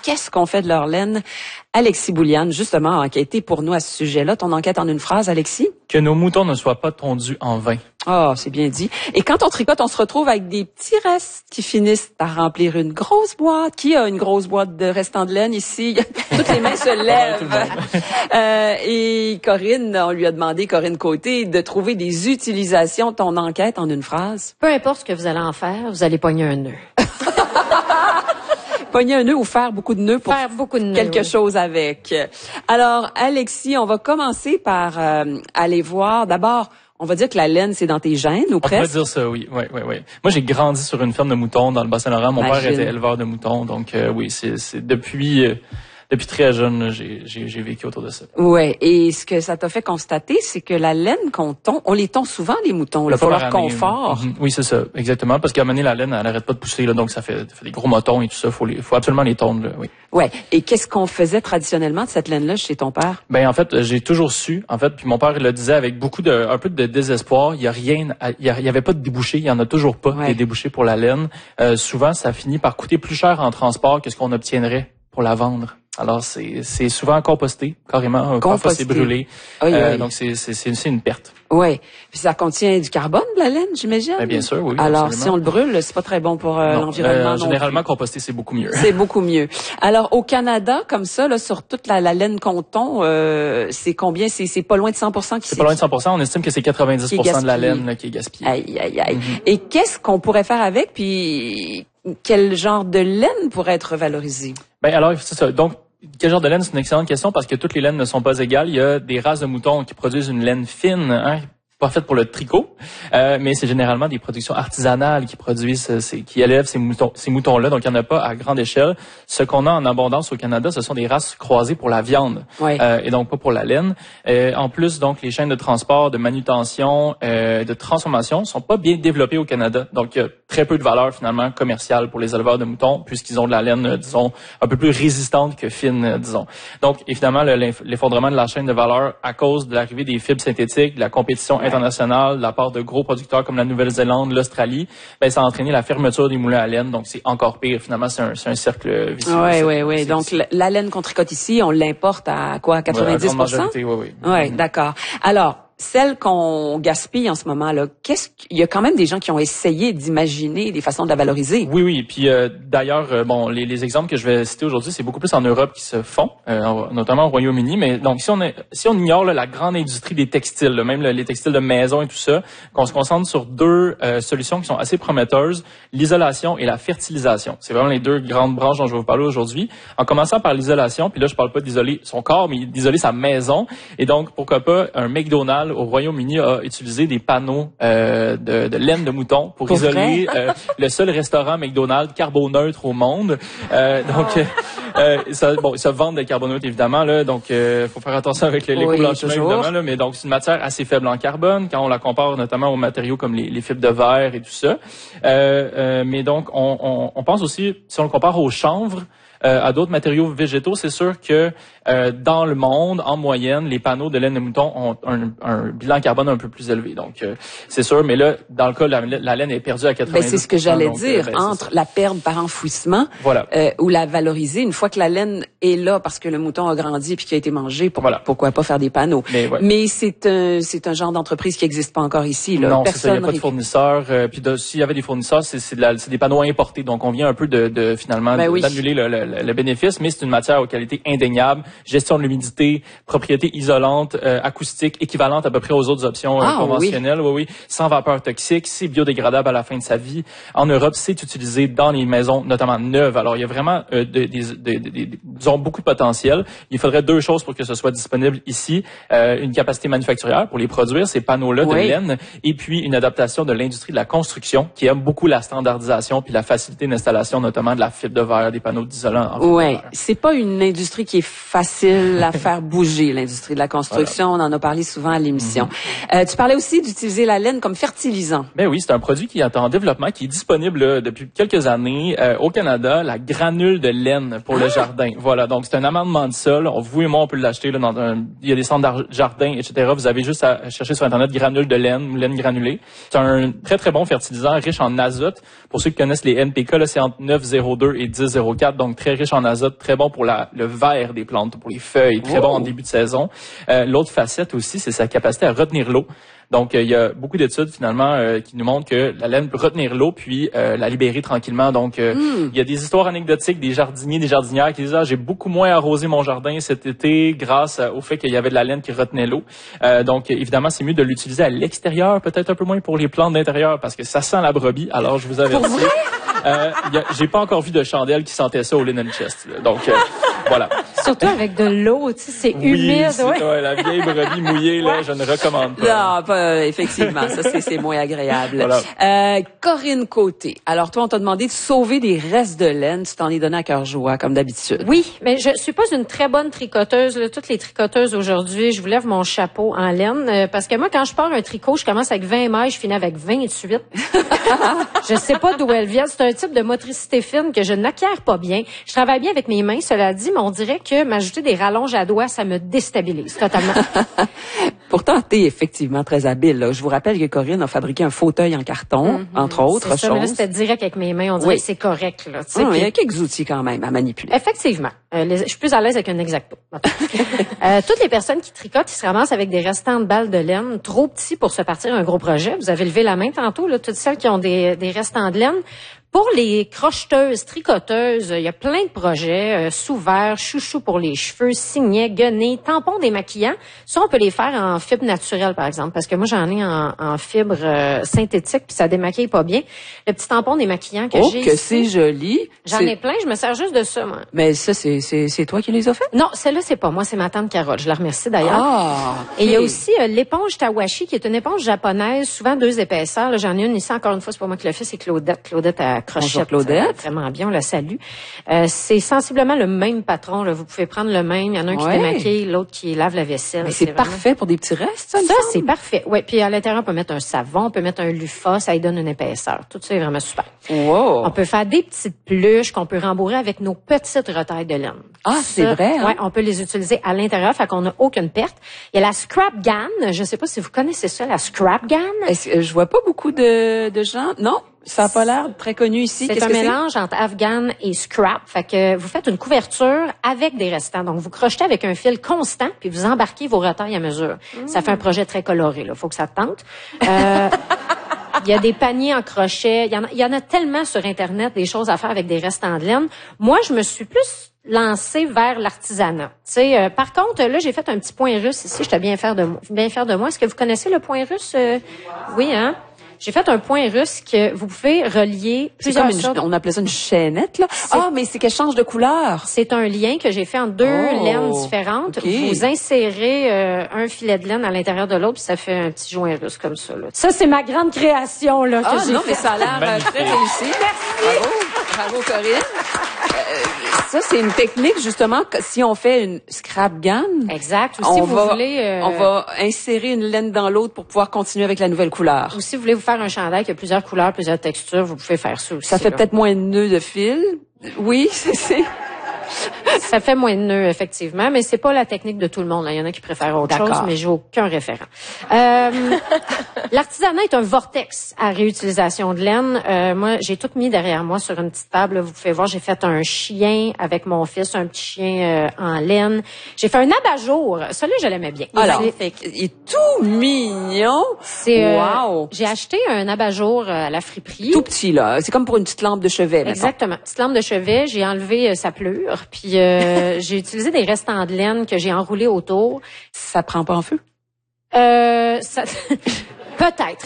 qu'est-ce qu'on fait de leur laine? Alexis Bouliane, justement, a enquêté pour nous à ce sujet-là. Ton enquête en une phrase, Alexis? Que nos moutons ne soient pas tondus en vain. Ah, c'est bien dit. Et quand on tricote, on se retrouve avec des petits restes qui finissent par remplir une grosse boîte. Qui a une grosse boîte de restants de laine ici? Toutes les mains se lèvent. Et Corinne, on lui a demandé, Corinne Côté, de trouver des utilisations de ton enquête en une phrase. Peu importe ce que vous allez en faire, vous allez pogner un nœud. Pogner un nœud ou faire beaucoup de nœuds pour faire beaucoup de nœuds, quelque chose avec. Alors, Alexis, on va commencer par aller voir d'abord. On va dire que la laine, c'est dans tes gènes, ou presque? On pourrait dire ça, oui. Moi, j'ai grandi sur une ferme de moutons dans le Bas-Saint-Laurent. Mon père était éleveur de moutons, donc oui, c'est depuis très jeune, là, j'ai vécu autour de ça. Ouais. Et ce que ça t'a fait constater, c'est que la laine qu'on tond, on les tond souvent, les moutons, là, pour leur confort. Oui, c'est ça, exactement. Parce qu'à un moment donné, la laine, elle arrête pas de pousser, là, donc ça fait des gros motons et tout ça. Faut absolument les tondre, là, oui. Ouais. Et qu'est-ce qu'on faisait traditionnellement de cette laine-là chez ton père? Ben, en fait, j'ai toujours su, puis mon père, il le disait avec un peu de désespoir. Il y avait pas de débouchés. Il y en a toujours pas, des débouchés pour la laine. Souvent, ça finit par coûter plus cher en transport que ce qu'on obtiendrait pour la vendre. Alors, c'est souvent composté, carrément. Parfois, c'est brûlé. Donc, c'est une perte. Oui. Puis ça contient du carbone, la laine, j'imagine? Ben, bien sûr, oui. Alors, absolument. si on le brûle, c'est pas très bon pour l'environnement. Généralement, composté, c'est beaucoup mieux. C'est beaucoup mieux. Alors, au Canada, comme ça, là, sur toute la laine qu'on tond, c'est combien? C'est pas loin de 100% qui c'est pas loin de 100%. On estime que c'est 90% de la laine là, qui est gaspillée. Aïe, aïe, aïe. Et qu'est-ce qu'on pourrait faire avec? Puis, quel genre de laine pourrait être valorisé? Ben, alors, c'est ça. Donc, quel genre de laine? C'est une excellente question parce que toutes les laines ne sont pas égales. Il y a des races de moutons qui produisent une laine fine, pas faite pour le tricot, mais c'est généralement des productions artisanales qui produisent, qui élèvent ces moutons-là. Donc, il n'y en a pas à grande échelle. Ce qu'on a en abondance au Canada, ce sont des races croisées pour la viande, et donc pas pour la laine. En plus, donc, les chaînes de transport, de manutention, de transformation sont pas bien développées au Canada. Donc, il y a très peu de valeur finalement commerciale pour les éleveurs de moutons, puisqu'ils ont de la laine, disons, un peu plus résistante que fine, disons. Donc, évidemment, l'effondrement de la chaîne de valeur à cause de l'arrivée des fibres synthétiques, de la compétition internationale, de la part de gros producteurs comme la Nouvelle-Zélande, l'Australie, ben ça a entraîné la fermeture des moulins à laine. Donc, c'est encore pire. Finalement, c'est un cercle vicieux. Oui. Donc, la laine qu'on tricote ici, on l'importe à quoi? 90%? Oui. Oui, d'accord. Alors, celle qu'on gaspille en ce moment-là, il y a quand même des gens qui ont essayé d'imaginer des façons de la valoriser. Oui. Puis d'ailleurs, les exemples que je vais citer aujourd'hui, c'est beaucoup plus en Europe qui se font, notamment au Royaume-Uni. Mais donc, si on ignore la grande industrie des textiles, même les textiles de maison et tout ça, qu'on se concentre sur deux solutions qui sont assez prometteuses, l'isolation et la fertilisation. C'est vraiment les deux grandes branches dont je vais vous parler aujourd'hui. En commençant par l'isolation, puis là, je parle pas d'isoler son corps, mais d'isoler sa maison. Et donc, pourquoi pas un McDonald's au Royaume-Uni a utilisé des panneaux de laine de mouton pour isoler le seul restaurant McDonald's carboneutre au monde. Ils se vendent des carboneutres évidemment là, donc faut faire attention avec l'éco-blanchiment évidemment là, mais donc c'est une matière assez faible en carbone quand on la compare notamment aux matériaux comme les fibres de verre et tout ça. Mais donc on pense aussi si on le compare au chanvre. À d'autres matériaux végétaux, c'est sûr que dans le monde, en moyenne, les panneaux de laine de mouton ont un bilan carbone un peu plus élevé. Donc, c'est sûr, mais là, dans le cas, la laine est perdue à 90%. Ben, c'est ce que j'allais dire, entre la perdre par enfouissement ou la valoriser. Une fois que la laine est là parce que le mouton a grandi et puis qu'il a été mangé, pourquoi pas faire des panneaux? Mais c'est un genre d'entreprise qui n'existe pas encore ici. Là. Non, c'est ça, il n'y a pas de fournisseurs. Puis s'il y avait des fournisseurs, c'est des panneaux importés. Donc, on vient un peu finalement d'annuler le bénéfice, mais c'est une matière aux qualités indéniables, gestion de l'humidité, propriétés isolantes, acoustiques, équivalentes à peu près aux autres options conventionnelles. Oui, sans vapeur toxique, c'est biodégradable à la fin de sa vie. En Europe, c'est utilisé dans les maisons, notamment neuves. Alors, il y a vraiment disons, beaucoup de potentiel. Il faudrait deux choses pour que ce soit disponible ici. Une capacité manufacturière pour les produire, ces panneaux-là de laine, et puis une adaptation de l'industrie de la construction qui aime beaucoup la standardisation puis la facilité d'installation, notamment de la fibre de verre, des panneaux d'isolant. Oui, c'est pas une industrie qui est facile à faire bouger, l'industrie de la construction. On en a parlé souvent à l'émission. Tu parlais aussi d'utiliser la laine comme fertilisant. Ben oui, c'est un produit qui est en développement, qui est disponible là, depuis quelques années au Canada, la granule de laine pour le jardin. Voilà, donc c'est un amendement de sol. Vous et moi, on peut l'acheter là il y a des centres de jardin, etc. Vous avez juste à chercher sur Internet granule de laine ou laine granulée. C'est un très, très bon fertilisant riche en azote. Pour ceux qui connaissent les NPK, là, c'est entre 9,02 et 10,04, donc très très riche en azote, très bon pour le vert des plantes, pour les feuilles, très bon en début de saison. L'autre facette aussi, c'est sa capacité à retenir l'eau. Donc, il y a beaucoup d'études, finalement, qui nous montrent que la laine peut retenir l'eau puis la libérer tranquillement. Donc, il y a des histoires anecdotiques des jardiniers, des jardinières qui disent « Ah, j'ai beaucoup moins arrosé mon jardin cet été grâce au fait qu'il y avait de la laine qui retenait l'eau. » Donc, évidemment, c'est mieux de l'utiliser à l'extérieur, peut-être un peu moins pour les plantes d'intérieur, parce que ça sent la brebis. Alors, je vous avertis. J'ai pas encore vu de chandelle qui sentait ça au linen chest. Là. Donc, voilà. Surtout avec de l'eau, tu sais, c'est humide. Ouais, la vieille brebis mouillée, là, je ne recommande pas. Non, pas, effectivement, ça c'est moins agréable. Voilà. Corinne Côté. Alors toi, on t'a demandé de sauver des restes de laine. Tu t'en es donné à cœur joie, comme d'habitude. Oui, mais je suis pas une très bonne tricoteuse. Là. Toutes les tricoteuses aujourd'hui, je vous lève mon chapeau en laine. Parce que moi, quand je pars un tricot, je commence avec 20 mailles, je finis avec 28. Je sais pas d'où elles viennent. C'est un type de motricité fine que je n'acquiers pas bien. Je travaille bien avec mes mains, cela dit, mais on dirait que m'ajouter des rallonges à doigts, ça me déstabilise totalement. Pourtant, t'es effectivement très habile. Là. Je vous rappelle que Corinne a fabriqué un fauteuil en carton, entre autres choses. Mais là, c'était direct avec mes mains. On dirait que c'est correct. Là, il y a quelques outils quand même à manipuler. Effectivement. Je suis plus à l'aise avec un X-Acto. Toutes les personnes qui tricotent, ils se ramassent avec des restants de balles de laine trop petits pour se partir un gros projet. Vous avez levé la main tantôt, là, toutes celles qui ont des restants de laine. Pour les crocheteuses, tricoteuses, il y a plein de projets, sous-verre, chouchou pour les cheveux, signet, guenilles, tampons démaquillants. Ça, on peut les faire en fibre naturelle, par exemple, parce que moi, j'en ai en fibre synthétique, puis ça démaquille pas bien. Le petit tampon démaquillant que j'ai que ici, c'est joli. J'en ai plein, je me sers juste de ça, moi. Mais ça, c'est toi qui les as fait? Non, celle-là, c'est pas moi, c'est ma tante Carole. Je la remercie d'ailleurs. Ah, okay. Et il y a aussi l'éponge Tawashi, qui est une éponge japonaise, souvent 2 épaisseurs. Là, j'en ai une ici, encore une fois, c'est pas moi qui l'ai fait, c'est Claudette. Claudette à crochette. Claudette. Vraiment bien, on la salue. C'est sensiblement le même patron. Là. Vous pouvez prendre le même. Il y en a un qui démaquille, l'autre qui lave la vaisselle. Mais c'est parfait pour des petits restes, ça c'est parfait. Oui, puis à l'intérieur, on peut mettre un savon, on peut mettre un loofah, ça lui donne une épaisseur. Tout ça est vraiment super. Wow. On peut faire des petites pluches qu'on peut rembourrer avec nos petites retailles de laine. Ah, c'est vrai, hein? Ouais, on peut les utiliser à l'intérieur, fait qu'on n'a aucune perte. Il y a la scrap gun. Je sais pas si vous connaissez ça, la scrap gun. Je vois pas beaucoup de gens. Non? Ça n'a pas l'air très connu ici. C'est un mélange entre afghan et scrap. Fait que vous faites une couverture avec des restants. Donc, vous crochetez avec un fil constant, puis vous embarquez vos retailles à mesure. Ça fait un projet très coloré, là. Faut que ça te tente. Il y a des paniers en crochet. Il y en a tellement sur Internet, des choses à faire avec des restants de laine. Moi, je me suis plus lancée vers l'artisanat. Par contre, là, j'ai fait un petit point russe ici. J'étais bien fière de moi. Est-ce que vous connaissez le point russe? Oui, hein? J'ai fait un point russe que vous pouvez relier plusieurs sortes. On appelait ça une chaînette, là. Ah, mais c'est qu'elle change de couleur. C'est un lien que j'ai fait en 2 laines différentes. Okay. Vous insérez un filet de laine à l'intérieur de l'autre, puis ça fait un petit joint russe comme ça. Là. Ça, c'est ma grande création là. Que j'ai mais ça a l'air très réussi. Merci. Bravo, Corinne. Ça, c'est une technique, justement, si on fait une scrap gun. Exact. Ou si vous voulez... On va insérer une laine dans l'autre pour pouvoir continuer avec la nouvelle couleur. Ou si vous voulez vous faire un chandail qui a plusieurs couleurs, plusieurs textures, vous pouvez faire ça aussi. Ça fait peut-être moins de nœuds de fil. Oui, c'est... Ça fait moins de nœuds, effectivement, mais c'est pas la technique de tout le monde. Là. Il y en a qui préfèrent autre chose, mais j'ai aucun référent. L'artisanat est un vortex à réutilisation de laine. Moi, j'ai tout mis derrière moi sur une petite table. Là, vous pouvez voir, j'ai fait un chien avec mon fils, un petit chien en laine. J'ai fait un abat-jour. Celui-là, je l'aimais bien. Alors, il est tout mignon. Wow. J'ai acheté un abat-jour à la friperie. Tout petit, là. C'est comme pour une petite lampe de chevet. Exactement. Petite lampe de chevet. J'ai enlevé sa pleure. Puis j'ai utilisé des restants de laine que j'ai enroulés autour. Ça prend pas en feu? Ça... Peut-être.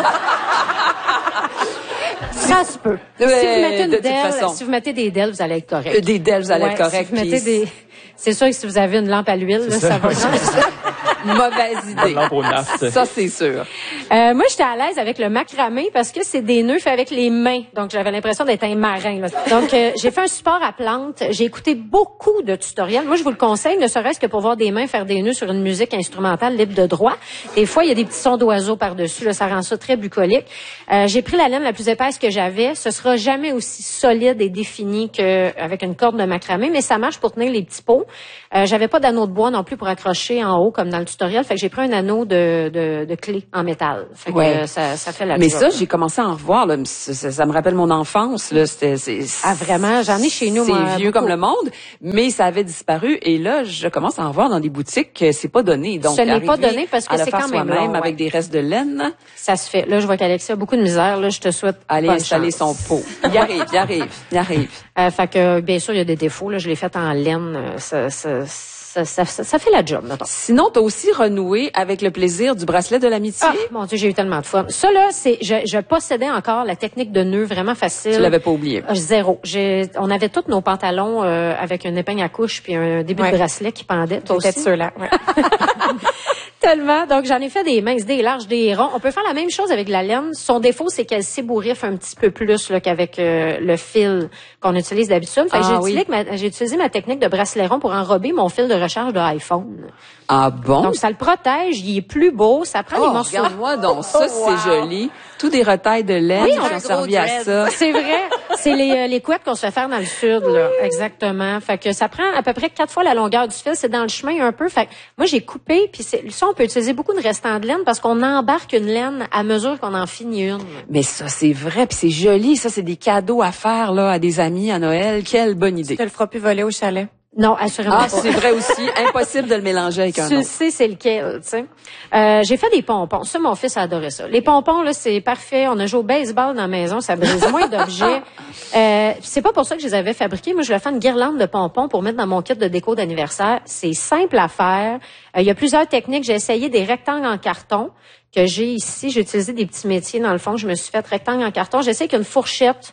Ça se peut. Si vous mettez une delle, si vous mettez des delles, vous allez être correct. Des delles, vous allez être correct. Si vous mettez des... C'est sûr que si vous avez une lampe à l'huile, là, ça va Mauvaise idée. Ça, c'est sûr. Moi, j'étais à l'aise avec le macramé parce que c'est des nœuds faits avec les mains. Donc, j'avais l'impression d'être un marin. Là. Donc, j'ai fait un support à plantes. J'ai écouté beaucoup de tutoriels. Moi, je vous le conseille, ne serait-ce que pour voir des mains faire des nœuds sur une musique instrumentale libre de droit. Des fois, il y a des petits sons d'oiseaux par-dessus. Là, ça rend ça très bucolique. J'ai pris la laine la plus épaisse que j'avais. Ce sera jamais aussi solide et défini qu'avec une corde de macramé, mais ça marche pour tenir les petits pots. J'avais pas d'anneau de bois non plus pour accrocher en haut comme dans le tutoriel. Fait que j'ai pris un anneau de clé en métal. Fait que ça fait la job. Mais ça, j'ai commencé à en revoir, là. Ça me rappelle mon enfance, là. Ah, vraiment? J'en ai chez nous, moi. C'est vieux comme le monde, mais ça avait disparu. Et là, je commence à en voir dans des boutiques. C'est pas donné. Donc, ce n'est pas donné parce que c'est quand même long, avec des restes de laine. Ça se fait. Là, je vois qu'Alexia a beaucoup de misère. Là, je te souhaite aller installer son pot. Il arrive. Fait que, bien sûr, il y a des défauts. Là, je l'ai fait en laine. Ça fait la job, mettons. Sinon, t'as aussi renoué avec le plaisir du bracelet de l'amitié. Ah, mon Dieu, j'ai eu tellement de fun. Ça, là, je possédais encore la technique de nœud vraiment facile. Tu l'avais pas oublié. Zéro. On avait tous nos pantalons avec une épingle à couche puis un début de bracelet qui pendait. Toi aussi? Ceux-là. Ouais. Tellement. Donc, j'en ai fait des minces, des larges, des ronds. On peut faire la même chose avec la laine. Son défaut, c'est qu'elle s'ébouriffe un petit peu plus là, qu'avec le fil qu'on utilise d'habitude. Fait que j'ai utilisé ma technique de bracelet rond pour enrober mon fil de recharge de iPhone. Ah bon? Donc, ça le protège. Il est plus beau. Ça prend les morceaux. Regarde-moi donc ça, c'est joli. Tous des retails de laine qui ont servi à ça. C'est vrai. C'est les couettes qu'on se fait faire dans le sud, là. Exactement. Fait que ça prend à peu près 4 fois la longueur du fil. C'est dans le chemin un peu. Fait que moi, j'ai coupé. Puis ça, on peut utiliser beaucoup de restants de laine parce qu'on embarque une laine à mesure qu'on en finit une. Mais ça, c'est vrai. Puis c'est joli. Ça, c'est des cadeaux à faire là à des amis à Noël. Quelle bonne idée. Tu te le feras plus voler au chalet. Non, assurément pas. Ah, c'est vrai aussi. Impossible de le mélanger avec un autre. Tu sais c'est lequel, tu sais. J'ai fait des pompons. Ça, mon fils a adoré ça. Les pompons, là, c'est parfait. On a joué au baseball dans la maison. Ça brise moins d'objets. C'est pas pour ça que je les avais fabriqués. Moi, je vais faire une guirlande de pompons pour mettre dans mon kit de déco d'anniversaire. C'est simple à faire. Il y a plusieurs techniques. J'ai essayé des rectangles en carton que j'ai ici. J'ai utilisé des petits métiers dans le fond. Je me suis fait rectangle en carton. J'essaie qu'une fourchette.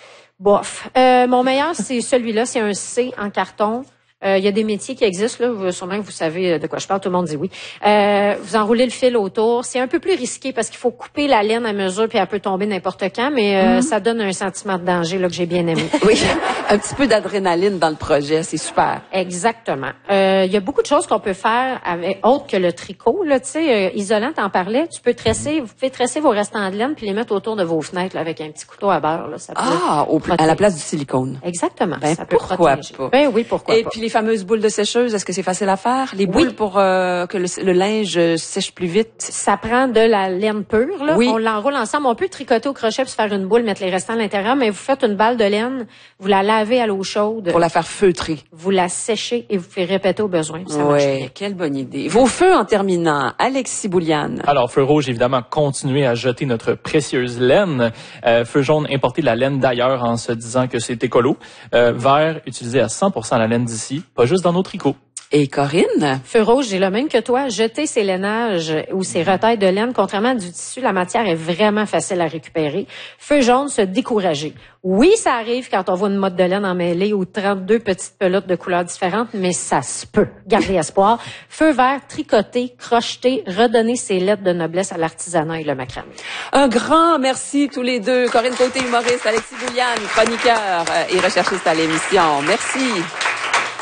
Bof. Mon meilleur, c'est celui-là. C'est un C en carton. Il y a des métiers qui existent, là. Sûrement que vous savez de quoi je parle. Tout le monde dit oui. Vous enroulez le fil autour. C'est un peu plus risqué parce qu'il faut couper la laine à mesure puis elle peut tomber n'importe quand, mais ça donne un sentiment de danger, là, que j'ai bien aimé. Oui. Un petit peu d'adrénaline dans le projet. C'est super. Exactement. Il y a beaucoup de choses qu'on peut faire avec, autre que le tricot, là. Tu sais, isolant, t'en parlais. Vous pouvez tresser vos restants de laine puis les mettre autour de vos fenêtres, là, avec un petit couteau à beurre, là. Ça peut à la place du silicone. Exactement. Ben, ça peut pourquoi protéger. pas? Ben oui, pourquoi Et pas. puis les fameuses boules de sécheuse, est-ce que c'est facile à faire? Les boules pour que le linge sèche plus vite? Ça prend de la laine pure, là. Oui. On l'enroule ensemble. On peut tricoter au crochet puis se faire une boule, mettre les restants à l'intérieur, mais vous faites une balle de laine, vous la lavez à l'eau chaude. Pour la faire feutrer. Vous la séchez et vous pouvez répéter au besoin. Ça marche bien. Quelle bonne idée. Vos feux en terminant. Alexis Bouliane. Alors, feu rouge, évidemment, continuer à jeter notre précieuse laine. Feu jaune, importer la laine d'ailleurs en se disant que c'est écolo. Vert, utiliser à 100% la laine d'ici, pas juste dans nos tricots. Et Corinne? Feu rouge, j'ai le même que toi. Jeter ses lainages ou ses retailles de laine. Contrairement à du tissu, la matière est vraiment facile à récupérer. Feu jaune, se décourager. Oui, ça arrive quand on voit une motte de laine emmêlée ou 32 petites pelotes de couleurs différentes, mais ça se peut. Gardez espoir. Feu vert, tricoter, crocheter, redonner ses lettres de noblesse à l'artisanat et le macramé. Un grand merci tous les deux. Corinne Côté, humoriste, Alexis Bouliane, chroniqueur et recherchiste à l'émission. Merci.